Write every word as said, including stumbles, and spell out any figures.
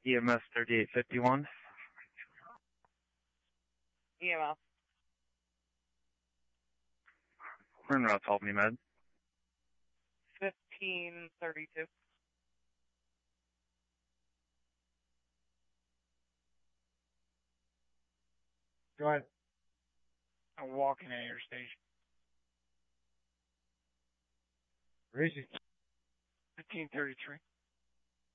E M S thirty-eight fifty-one. E M S. Turn route, help me, med. fifteen thirty-two. Go ahead. I'm walking at your station. Where is he? fifteen thirty-three.